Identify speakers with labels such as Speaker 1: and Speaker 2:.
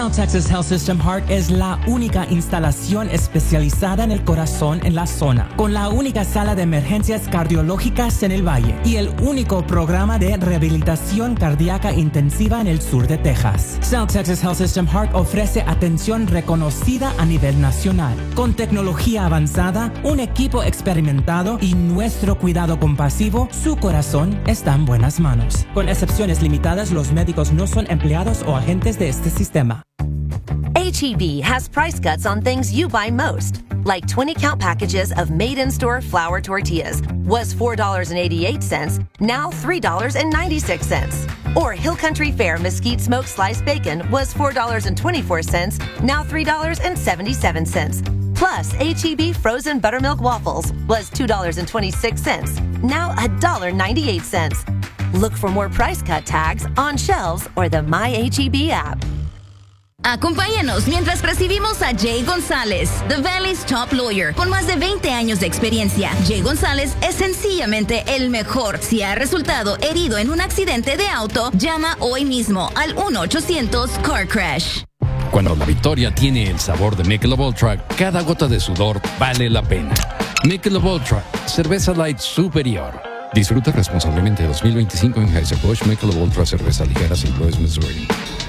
Speaker 1: South Texas Health System Heart es la única instalación especializada en el corazón en la zona, con la única sala de emergencias cardiológicas en el valle y el único programa de rehabilitación cardíaca intensiva en el sur de Texas. South Texas Health System Heart ofrece atención reconocida a nivel nacional, con tecnología avanzada, un equipo experimentado y nuestro cuidado compasivo. Su corazón está en buenas manos. Con excepciones limitadas, los médicos no son empleados o agentes de este sistema.
Speaker 2: H-E-B has price cuts on things you buy most, like 20-count packages of made-in-store flour tortillas was $4.88, now $3.96. Or Hill Country Fair Mesquite Smoked Sliced Bacon was $4.24, now $3.77. Plus, H-E-B Frozen Buttermilk Waffles was $2.26, now $1.98. Look for more price cut tags on shelves or the My H-E-B app.
Speaker 3: Acompáñanos mientras recibimos a Jay González, The Valley's top lawyer. Con más de 20 años de experiencia, Jay González es sencillamente el mejor. Si ha resultado herido en un accidente de auto, llama hoy mismo al 1-800-CAR-CRASH.
Speaker 4: Cuando la victoria tiene el sabor de Michelob Ultra, cada gota de sudor vale la pena. Michelob Ultra, cerveza light superior. Disfruta responsablemente 2025 en Anheuser-Busch Michelob Ultra, cerveza ligera, St. Louis, Missouri.